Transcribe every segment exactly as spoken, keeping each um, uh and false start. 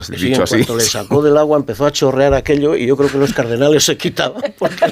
Sí, Dicho en así. cuanto le sacó del agua empezó a chorrear aquello y yo creo que los cardenales se quitaban porque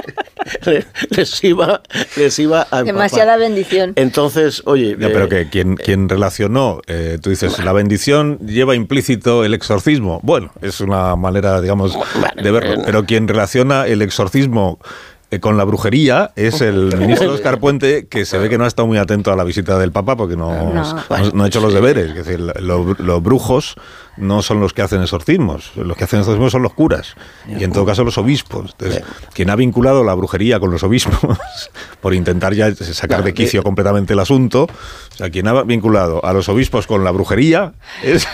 le, le, les, iba, les iba a empapar. Demasiada bendición. Entonces, oye... No, eh, pero que quien, quien relacionó, eh, tú dices, la bendición lleva implícito el exorcismo. Bueno, es una manera, digamos, de verlo. Pero quien relaciona el exorcismo eh, con la brujería es el ministro Óscar Puente, que se ve que no ha estado muy atento a la visita del Papa porque no, No. no, no ha hecho los deberes. Es decir, los, los brujos no son los que hacen exorcismos, los que hacen exorcismos son los curas y en todo caso los obispos. Entonces, quien ha vinculado la brujería con los obispos por intentar ya sacar de quicio completamente el asunto, o sea, quien ha vinculado a los obispos con la brujería es...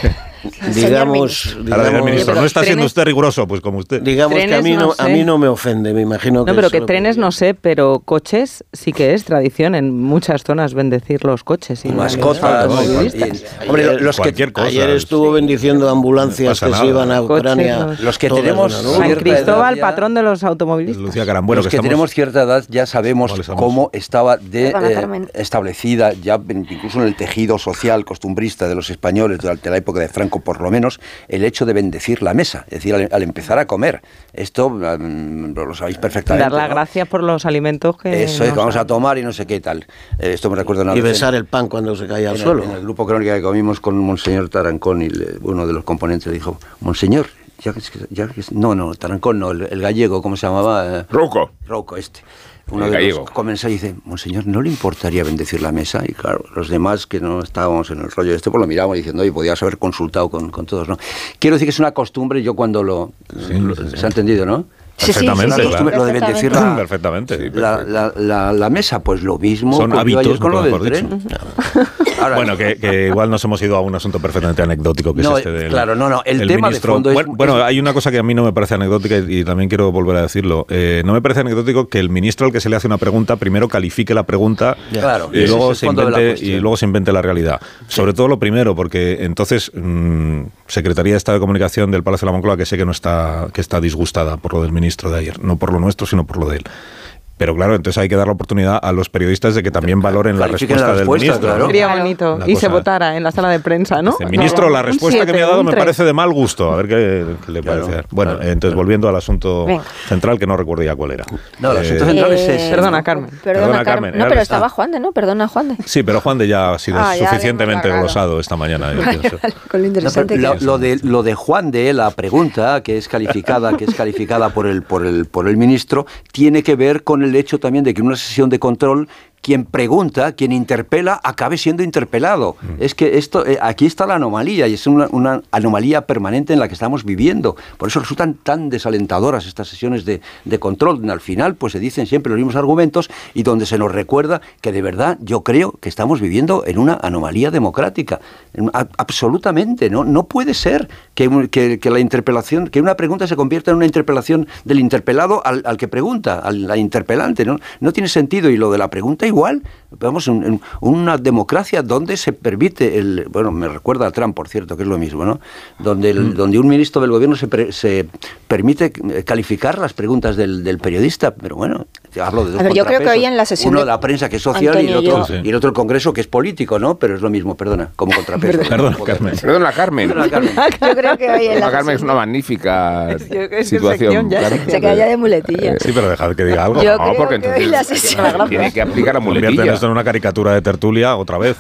digamos, Ahora dirá el ministro, digamos, no está trenes, siendo usted riguroso, pues como usted. digamos que a trenes mí no, no a sé. mí no me ofende, me imagino que... No, pero eso que lo trenes no sé, pero coches sí que es tradición en muchas zonas bendecir los coches y mascotas. los ¿no? automovilistas. Y- Hombre, los que, Cualquier cosa. Ayer estuvo bendiciendo ambulancias No que pasa se nada. iban a Ucrania. Coches, los que todas tenemos de una, ¿no? San cierta Cristóbal, edad ya- patrón de los automovilistas. Lucía Carambuero, los que que estamos... tenemos cierta edad ya sabemos ¿Cuáles estamos? cómo estaba de, Perdona, eh, Carmen. establecida ya incluso en el tejido social costumbrista de los españoles durante la época de Franco, por lo menos, el hecho de bendecir la mesa, es decir, al, al empezar a comer. Esto mm, lo sabéis perfectamente. Dar las ¿no? gracias por los alimentos que Eso es, nos que vamos a dan. tomar y no sé qué tal. Eh, esto me recuerda una Y vez en- besar el pan cuando se caía al en el, suelo. en el grupo Crónica que comimos con Monseñor Tarancón y le- uno de los componentes le dijo, Monseñor, ya que, es que- ya que es- no, no, Tarancón no, el, el gallego, ¿cómo se llamaba? Eh, Rouco. Rouco este. Uno El de gallego. los comensales dice, Monseñor, ¿no le importaría bendecir la mesa? Y claro, los demás que no estábamos en el rollo este, pues lo mirábamos diciendo, oye, podías haber consultado con, con todos, ¿no? Quiero decir que es una costumbre, yo cuando lo... Sí, lo- sí, sí. ¿Se ha entendido, no? Sí, sí, sí, Perfectamente, sí, claro. Lo de bendecir la, Perfectamente. Sí, la, la, la, la mesa, pues lo mismo Son ocurrió hábitos, ayer con lo mejor del dicho. tren. Ahora, Bueno, que, que igual nos hemos ido a un asunto perfectamente anecdótico, que No, es este del... claro, no, no, el del tema de ministro. fondo es- Bueno, bueno, es- hay una cosa que a mí no me parece anecdótica y, y también quiero volver a decirlo. Eh, no me parece anecdótico que el ministro al que se le hace una pregunta primero califique la pregunta Claro, y, ese luego es el se fondo de la invente, cuestión. y luego se invente la realidad. Sobre todo lo primero, porque entonces mmm, Secretaría de Estado de Comunicación del Palacio de la Moncloa, que sé que no está, que está disgustada por lo del ministro de ayer, no por lo nuestro, sino por lo de él. Pero claro, entonces hay que dar la oportunidad a los periodistas de que también valoren la Clarifiquen respuesta la del respuesta, ministro. claro. ¿no? Sería Claro. bonito. Una Y se cosa- votara en la sala de prensa, ¿no? Dice, ministro, la Un respuesta que me ha siete, dado un me tres. parece de mal gusto. A ver qué, qué le Claro, parece. Bueno, claro, entonces volviendo al asunto Venga. central, que no recuerdo ya cuál era. No, el Eh, asunto central es ese. Perdona, Carmen. Perdona, Perdona, Carmen. Carmen, No, era pero el- estaba ah. Juan de, ¿no? Perdona, Juan de. Sí, pero Juan de ya ha sido Ah, ya suficientemente le hemos glosado alargado. esta mañana, yo pienso. Con lo No, interesante pero que lo, es. lo de lo de Juan de la pregunta que es calificada que es calificada por el por el por el ministro tiene que ver con el hecho también de que en una sesión de control quien pregunta, quien interpela, acabe siendo interpelado. Mm. Es que esto eh, aquí está la anomalía y es una, una anomalía permanente en la que estamos viviendo. Por eso resultan tan desalentadoras estas sesiones de, de control, donde al final pues se dicen siempre los mismos argumentos y donde se nos recuerda que de verdad yo creo que estamos viviendo en una anomalía democrática. A, absolutamente, ¿no? No puede ser que, que, que la interpelación, que una pregunta se convierta en una interpelación del interpelado al, al que pregunta, al, al interpelante, ¿no? No tiene sentido. Y lo de la pregunta igual, vamos, en, en una democracia donde se permite el, bueno, me recuerda a Trump, por cierto, que es lo mismo, ¿no? Donde, el, mm. donde un ministro del gobierno se, pre, se permite calificar las preguntas del, del periodista, pero bueno, hablo de dos A ver, yo creo que hoy en la sesión uno de de la prensa que es social Antonio, y el otro yo... y el otro el Congreso que es político, ¿no? Pero es lo mismo, perdona, como contrapeso. Perdona, Carmen. Perdona, Carmen. Perdona, Carmen. Yo creo que hoy en la Carmen es sesión- una magnífica Es que- es que situación. sección ya, Carmen. se queda ya de muletilla. Sí, pero dejad que diga algo. Yo No, creo porque que hoy entonces la sesión... tiene que aplicar la Convierten muletilla. esto en una caricatura de tertulia otra vez.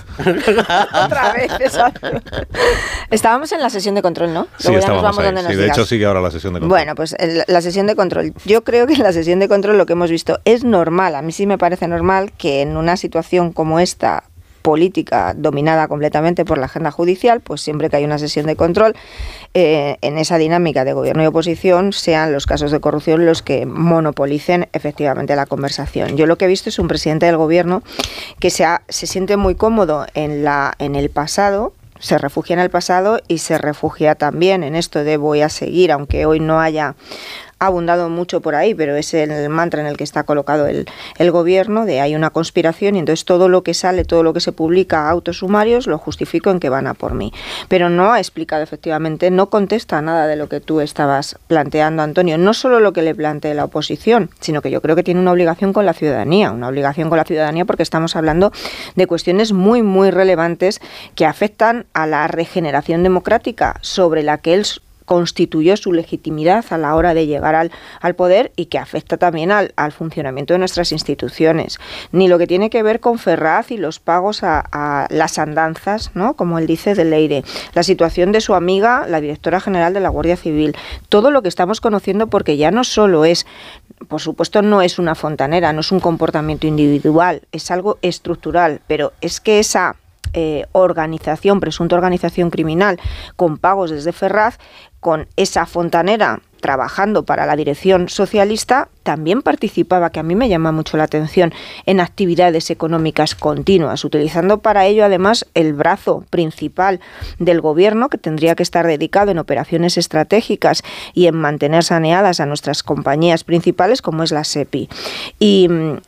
Otra vez, exacto. Estábamos en la sesión de control, ¿no? Sí, Luego ya nos estábamos vamos ahí. donde nos Sí, de digas. hecho sigue ahora la sesión de control. Bueno, pues el- la sesión de control. Yo creo que en la sesión de control lo que hemos visto es normal. A mí sí me parece normal que en una situación como esta, política dominada completamente por la agenda judicial, pues siempre que hay una sesión de control, eh, en esa dinámica de gobierno y oposición, sean los casos de corrupción los que monopolicen efectivamente la conversación. Yo lo que he visto es un presidente del gobierno que se, ha, se siente muy cómodo en, la, en el pasado, se refugia en el pasado y se refugia también en esto de voy a seguir, aunque hoy no haya ha abundado mucho por ahí, pero es el mantra en el que está colocado el, el gobierno, de hay una conspiración y entonces todo lo que sale, todo lo que se publica, autos sumarios, lo justifico en que van a por mí. Pero no ha explicado efectivamente, no contesta nada de lo que tú estabas planteando, Antonio. No solo lo que le plantee la oposición, sino que yo creo que tiene una obligación con la ciudadanía, una obligación con la ciudadanía porque estamos hablando de cuestiones muy, muy relevantes que afectan a la regeneración democrática sobre la que él constituyó su legitimidad a la hora de llegar al, al poder y que afecta también al, al funcionamiento de nuestras instituciones. Ni lo que tiene que ver con Ferraz y los pagos a, a las andanzas, ¿no? Como él dice, de Leire. La situación de su amiga, la directora general de la Guardia Civil. Todo lo que estamos conociendo, porque ya no solo es, por supuesto, no es una fontanera, no es un comportamiento individual, es algo estructural, pero es que esa Eh, organización, presunta organización criminal con pagos desde Ferraz, con esa fontanera trabajando para la dirección socialista, también participaba, que a mí me llama mucho la atención, en actividades económicas continuas, utilizando para ello además el brazo principal del gobierno, que tendría que estar dedicado en operaciones estratégicas y en mantener saneadas a nuestras compañías principales, como es la SEPI. Y,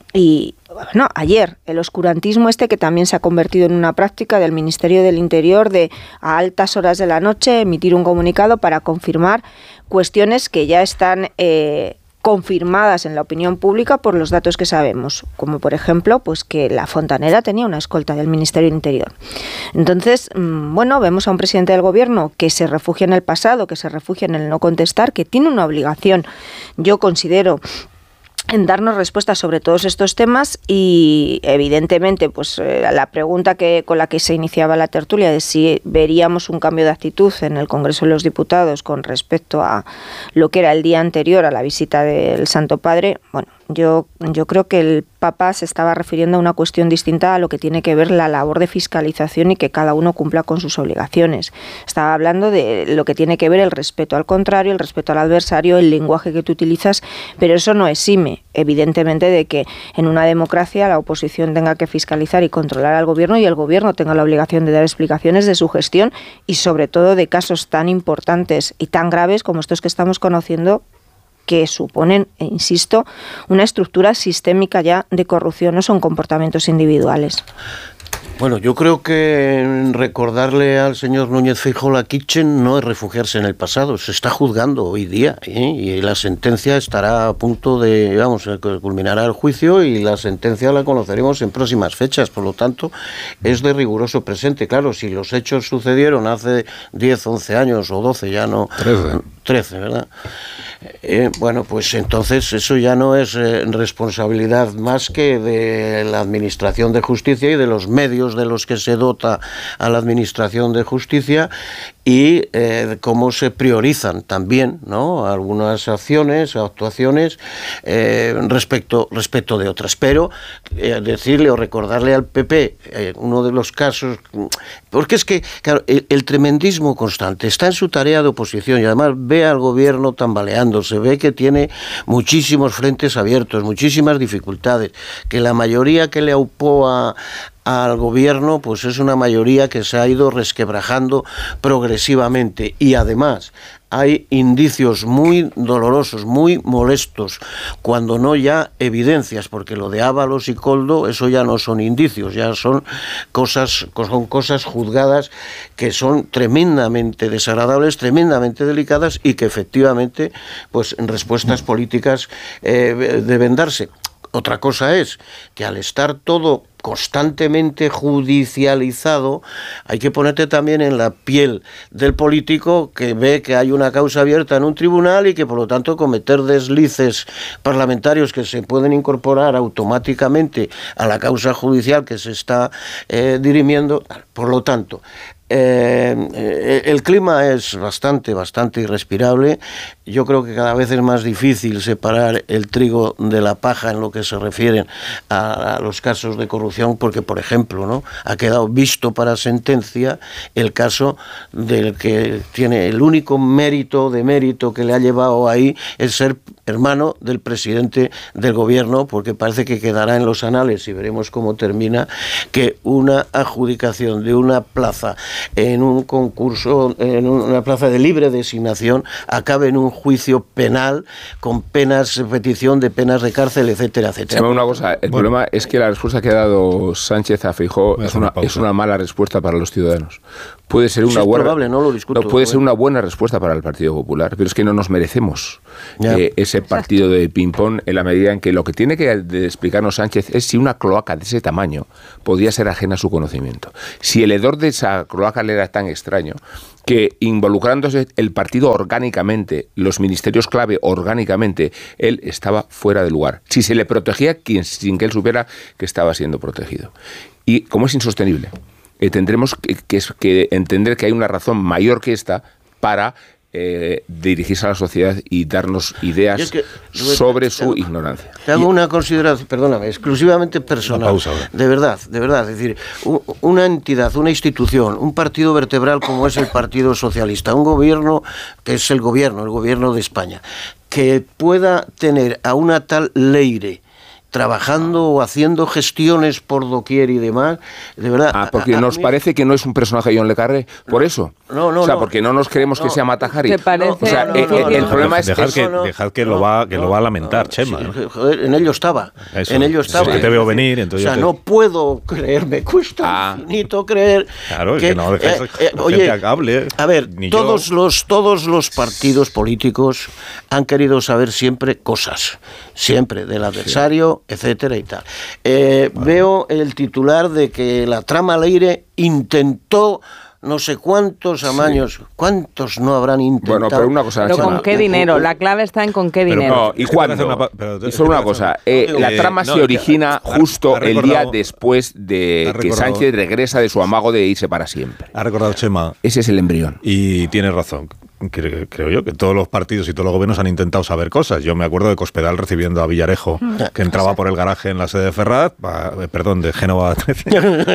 y bueno, ayer el oscurantismo este, que también se ha convertido en una práctica del Ministerio del Interior, de a altas horas de la noche emitir un comunicado para confirmar cuestiones que ya están eh, confirmadas en la opinión pública por los datos que sabemos, como por ejemplo pues que la fontanera tenía una escolta del Ministerio del Interior. Entonces, bueno, vemos a un presidente del gobierno que se refugia en el pasado, que se refugia en el no contestar, que tiene una obligación, yo considero, en darnos respuestas sobre todos estos temas y evidentemente pues eh, la pregunta que con la que se iniciaba la tertulia de si veríamos un cambio de actitud en el Congreso de los Diputados con respecto a lo que era el día anterior a la visita del Santo Padre, bueno, yo, yo creo que el Papa se estaba refiriendo a una cuestión distinta a lo que tiene que ver la labor de fiscalización y que cada uno cumpla con sus obligaciones. Estaba hablando de lo que tiene que ver el respeto al contrario, el respeto al adversario, el lenguaje que tú utilizas, pero eso no exime, evidentemente, de que en una democracia la oposición tenga que fiscalizar y controlar al gobierno y el gobierno tenga la obligación de dar explicaciones de su gestión y sobre todo de casos tan importantes y tan graves como estos que estamos conociendo, que suponen, insisto, una estructura sistémica ya de corrupción, no son comportamientos individuales. Bueno, yo creo que recordarle al señor Núñez Feijóo la Kitchen no es refugiarse en el pasado, se está juzgando hoy día, ¿eh? Y la sentencia estará a punto de, vamos, culminará el juicio y la sentencia la conoceremos en próximas fechas, por lo tanto es de riguroso presente. Claro, si los hechos sucedieron hace diez, once años o doce, ya no... trece. trece, ¿verdad? Eh, bueno, pues entonces eso ya no es eh, responsabilidad más que de la Administración de Justicia y de los medios de los que se dota a la Administración de Justicia y eh, cómo se priorizan también, ¿no?, algunas acciones, actuaciones eh, respecto, respecto de otras. Pero eh, decirle o recordarle al P P eh, uno de los casos, porque es que, claro, el, el tremendismo constante está en su tarea de oposición y además ve al gobierno tambaleándose, ve que tiene muchísimos frentes abiertos, muchísimas dificultades, que la mayoría que le aupó a al gobierno pues es una mayoría que se ha ido resquebrajando progresivamente y además hay indicios muy dolorosos, muy molestos, cuando no ya evidencias, porque lo de Ábalos y Koldo, eso ya no son indicios, ya son cosas, son cosas juzgadas que son tremendamente desagradables, tremendamente delicadas y que efectivamente pues en respuestas políticas eh, deben darse. Otra cosa es que al estar todo constantemente judicializado, hay que ponerte también en la piel del político que ve que hay una causa abierta en un tribunal y que por lo tanto cometer deslices parlamentarios que se pueden incorporar automáticamente a la causa judicial que se está eh, dirimiendo. Por lo tanto, Eh, el clima es bastante, bastante irrespirable. Yo creo que cada vez es más difícil separar el trigo de la paja en lo que se refiere a, a los casos de corrupción, porque, por ejemplo, ¿no?, ha quedado visto para sentencia el caso del que tiene el único mérito de mérito que le ha llevado ahí es ser hermano del presidente del gobierno, porque parece que quedará en los anales y veremos cómo termina, que una adjudicación de una plaza en un concurso, en una plaza de libre designación, acabe en un juicio penal con penas, petición de penas de cárcel, etcétera, etcétera. Una cosa, el bueno, problema es que la respuesta que ha dado Sánchez a Feijóo es una, es una mala respuesta para los ciudadanos. Puede ser una sí, buena, probable, no lo discuto, no, puede ser una buena respuesta para el Partido Popular, pero es que no nos merecemos eh, ese partido de ping-pong en la medida en que lo que tiene que explicarnos Sánchez es si una cloaca de ese tamaño podía ser ajena a su conocimiento. Si el hedor de esa cloaca le era tan extraño que involucrándose el partido orgánicamente, los ministerios clave orgánicamente, él estaba fuera de lugar. Si se le protegía quien, sin que él supiera que estaba siendo protegido. Y como es insostenible, eh, tendremos que, que, que entender que hay una razón mayor que esta para eh, dirigirse a la sociedad y darnos ideas es que, sobre te, su te, ignorancia. Te hago una consideración, perdóname, exclusivamente personal. Pausa, de verdad, de verdad. Es decir, una entidad, una institución, un partido vertebral como es el Partido Socialista, un gobierno que es el gobierno, el gobierno de España, que pueda tener a una tal Leire trabajando o haciendo gestiones por doquier y demás, de verdad... Ah, porque a, a nos mí... parece que no es un personaje John Le Carré, por no, eso. No, no, O sea, no, porque no nos creemos no, que sea Mata Hari. ¿Te parece? O sea, no, no, no, el, el no, problema no, es... Dejad que, no, dejad que, lo, va, que no, lo va a lamentar, no, Chema. Sí, ¿eh? Joder, en ello estaba. Eso, en ello estaba. Es que te veo venir, entonces... O sea, te... no puedo creer, me cuesta ah. infinito creer... Claro, que, que no dejes eh, eh, oye, hable, a ver, todos los, todos los partidos políticos han querido saber siempre cosas, siempre, del adversario, sí. etcétera y tal. Eh, Bueno. Veo el titular de que la trama Leire intentó no sé cuántos amaños, sí. ¿Cuántos no habrán intentado? Bueno, pero una cosa... ¿Pero con qué dinero? La clave está en con qué dinero. Pero, no, ¿y cuándo? Una, pero, y solo una cosa, eh, eh, la trama no, se origina ha, justo ha el día después de que Sánchez regresa de su amago de irse para siempre. Ha recordado Chema. Ese es el embrión. Y tiene razón. Creo, creo yo que todos los partidos y todos los gobiernos han intentado saber cosas. Yo me acuerdo de Cospedal recibiendo a Villarejo, que entraba por el garaje en la sede de Ferraz, para, perdón, de Génova trece,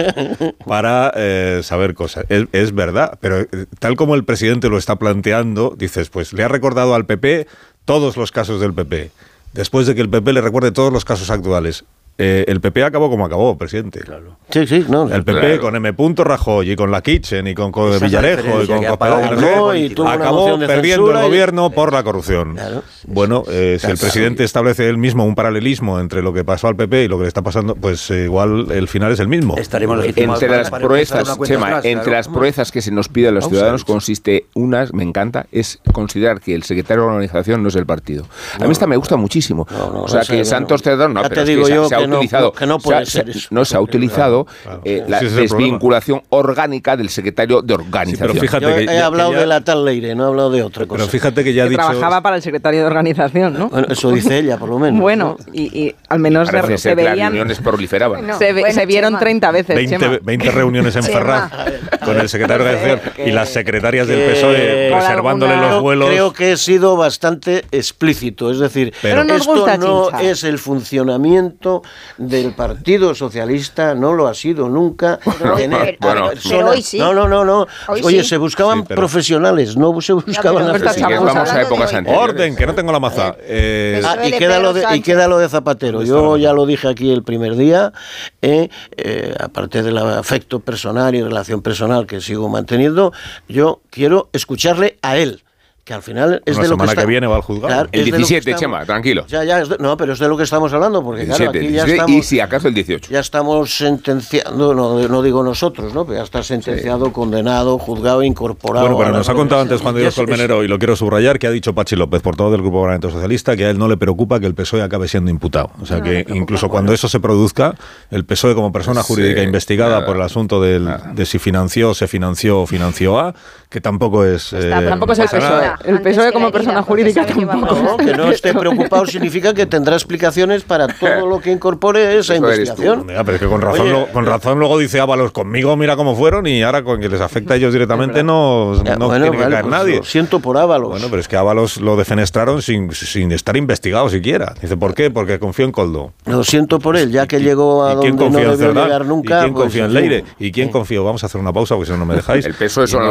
para eh, saber cosas. Es, es verdad, pero tal como el presidente lo está planteando, dices, pues le ha recordado al P P todos los casos del P P, después de que el P P le recuerde todos los casos actuales. Eh, el P P acabó como acabó, presidente. Claro. Sí, sí, no. El P P claro. con M. Rajoy y con la Kitchen y con, con Villarejo y con Cospedal no, y acabó perdiendo el gobierno y... por la corrupción. Claro. Bueno, eh, si el presidente establece él mismo un paralelismo entre lo que pasó al P P y lo que le está pasando, pues eh, igual el final es el mismo. Estaremos legitimados entre las proezas, Chema, atrás, entre claro. las proezas que se nos piden a los ciudadanos consiste unas, me encanta, es considerar que el secretario de la organización no es el partido. A mí esta me gusta muchísimo. No, no, o sea, que Santos Cerdón, no, pero es que se ha utilizado, que no puede o sea, ser eso. No se ha utilizado claro, claro. Eh, la sí, desvinculación orgánica del secretario de organización. Sí, pero fíjate Yo que he ya, hablado que ya, de la tal Leire, no he hablado de otra cosa. Pero fíjate que ya que ha dicho... trabajaba para el secretario de organización, ¿no? Bueno, eso dice ella, por lo menos. Bueno, ¿no? y, y al menos Parece se, ser se veían... Las reuniones proliferaban. No, se, bueno, se vieron Chema. treinta veces, veinte, Chema. veinte reuniones en Ferraz con el secretario de organización y las secretarias del P S O E reservándole alguna... los vuelos. Creo que he sido bastante explícito, es decir, pero esto no es el funcionamiento del Partido Socialista, no lo ha sido nunca. Tener bueno, a personas, pero hoy sí. No, no, no, no. Hoy Oye, sí. se buscaban sí, pero... profesionales, no se buscaban no, no, sí, vamos a épocas anteriores. Orden, que no tengo la maza. Eh, ah, y, queda lo de, y queda lo de Zapatero. Yo ya lo dije aquí el primer día, eh, eh, aparte del afecto personal y relación personal que sigo manteniendo, yo quiero escucharle a él. Que al final es la de lo que semana está... que viene va al juzgado. Claro, el diecisiete, estamos... Chema, tranquilo. Ya, ya, de... no, pero es de lo que estamos hablando, porque diecisiete, claro, aquí ya diecisiete, estamos... Y si acaso el dieciocho. Ya estamos sentenciando, no, no digo nosotros, ¿no? Pero ya está sentenciado, sí. condenado, juzgado, incorporado... Bueno, pero nos ha contado antes Juan de Dios Colmenero, y lo quiero subrayar, que ha dicho Pachi López, portavoz del Grupo Parlamentario Socialista, que a él no le preocupa que el P S O E acabe siendo imputado. O sea, no, que incluso bueno. cuando eso se produzca, el P S O E como persona jurídica sí, investigada nada, por el asunto del, de si financió, se financió o financió a, que tampoco es... Eh, tampoco es el P S O E. El P S O E como persona jurídica tampoco. No, que no esté preocupado significa que tendrá explicaciones para todo lo que incorpore esa Eso investigación. Mira, pero es que con razón, Oye, lo, con razón luego dice Ábalos, conmigo mira cómo fueron y ahora con que les afecta a ellos directamente no, ya, no bueno, tiene que vale, caer pues nadie. Lo siento por Ábalos. Bueno, pero es que Ábalos lo defenestraron sin, sin estar investigado siquiera. Dice, ¿por qué? Porque confío en Koldo. Lo siento por él, ya que llegó a donde no debió llegar nunca. ¿Y quién pues, confía en Leire? ¿Y quién confía? Vamos a hacer una pausa porque si no, no me dejáis. El P S O E son nosotros.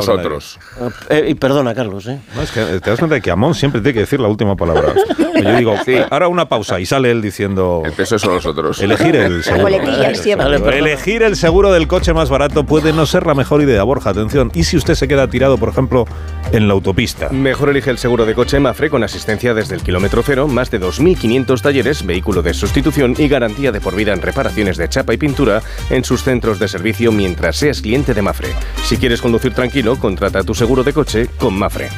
nosotros. Eh, y perdona, Carlos. ¿eh? No, es que te das cuenta de que Amón siempre tiene que decir la última palabra. Yo digo, sí. ahora una pausa y sale él diciendo... El peso son los otros. Elegir el seguro. Coletilla, siempre. Elegir el seguro del coche más barato puede no ser la mejor idea, Borja. Atención. ¿Y si usted se queda tirado, por ejemplo, en la autopista? Mejor elige el seguro de coche Mafre con asistencia desde el kilómetro cero, más de dos mil quinientos talleres, vehículo de sustitución y garantía de por vida en reparaciones de chapa y pintura en sus centros de servicio mientras seas cliente de Mafre. Si quieres conducir tranquilo, contrata tu seguro de coche con Mafre.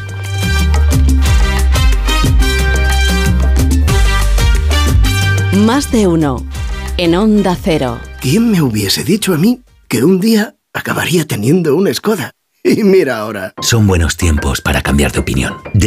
Más de uno en Onda Cero. ¿Quién me hubiese dicho a mí que un día acabaría teniendo una Skoda? Y mira ahora. Son buenos tiempos para cambiar de opinión. De